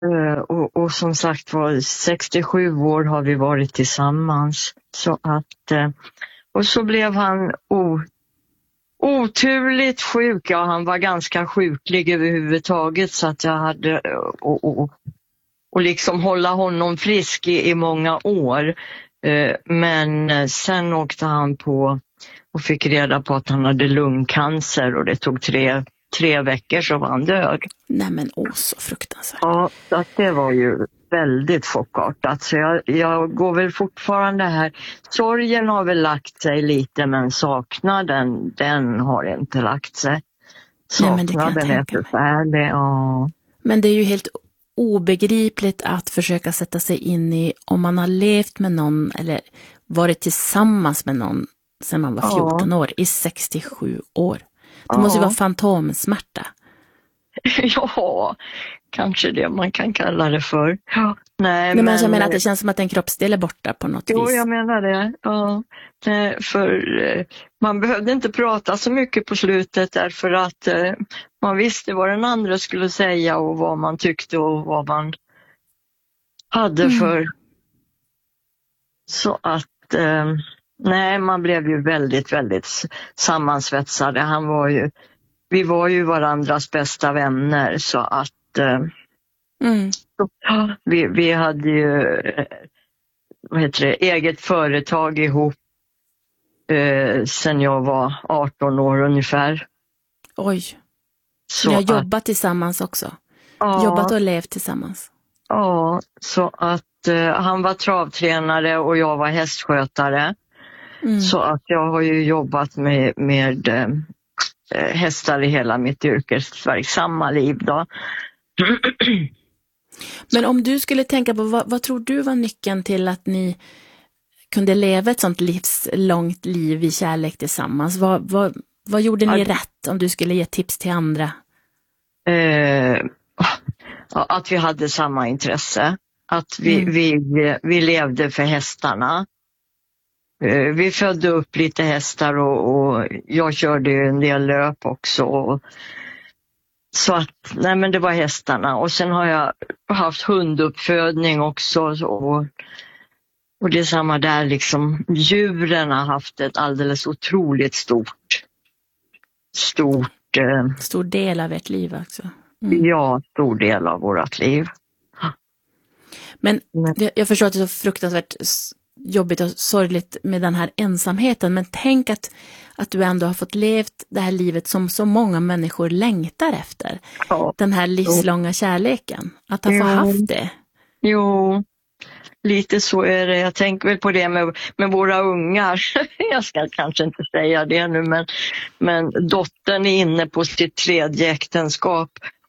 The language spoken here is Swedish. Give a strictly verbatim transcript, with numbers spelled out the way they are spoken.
Uh, och, och som sagt var, sextiosju år har vi varit tillsammans. Så att, uh, och så blev han o, oturligt sjuk. Ja, han var ganska sjuklig överhuvudtaget, så att jag hade och, och, och liksom hålla honom frisk i, i många år. Uh, men sen åkte han på och fick reda på att han hade lungcancer, och det tog tre Tre veckor så var han död. Nej men åh, så fruktansvärt. Ja, så att det var ju väldigt chockartat. Så jag, jag går väl fortfarande här. Sorgen har väl lagt sig lite, men saknaden, den har inte lagt sig. Saknaden Nej, är förfärlig, ja. Men det är ju helt obegripligt att försöka sätta sig in i om man har levt med någon eller varit tillsammans med någon sedan man var fjorton ja. år i sextiosju år. Det måste ju vara fantomsmärta. Ja, kanske det man kan kalla det för. Ja. Nej, men, men jag menar att det känns som att en kroppsdel är borta på något jo, vis. Jo, jag menar det. Ja. För man behövde inte prata så mycket på slutet, därför att man visste vad den andra skulle säga och vad man tyckte och vad man hade mm. för. Så att nej, man blev ju väldigt, väldigt sammansvetsade. Han var ju, vi var ju varandras bästa vänner, så att mm. så, vi, vi hade ju vad heter det, eget företag ihop eh, sen jag var arton år ungefär. Oj, så ni har jobbat att, tillsammans också? Ja, jobbat och levt tillsammans? Ja, så att eh, han var travtränare och jag var hästskötare. Mm. Så att jag har ju jobbat med, med eh, hästar i hela mitt yrkesverksamma liv då. Men om du skulle tänka på, vad, vad tror du var nyckeln till att ni kunde leva ett sånt livslångt liv i kärlek tillsammans? Vad, vad, vad gjorde ni att, rätt om du skulle ge tips till andra? Eh, att vi hade samma intresse. Att vi, mm. vi, vi levde för hästarna. Vi födde upp lite hästar och, och jag körde en del löp också. Och, så att, nej men det var hästarna. Och sen har jag haft hunduppfödning också. Och, och det är samma där liksom. Djuren har haft ett alldeles otroligt stort, stort... Eh, stor del av ert liv också. Mm. Ja, stor del av vårt liv. Men jag förstår att det är så fruktansvärt jobbigt och sorgligt med den här ensamheten, men tänk att, att du ändå har fått levt det här livet som så många människor längtar efter. Ja. Den här livslånga jo. kärleken. Att ha jo. fått haft det. Jo, lite så är det. Jag tänker väl på det med, med våra ungar. Jag ska kanske inte säga det nu, men, men dottern är inne på sitt tredje äktenskap.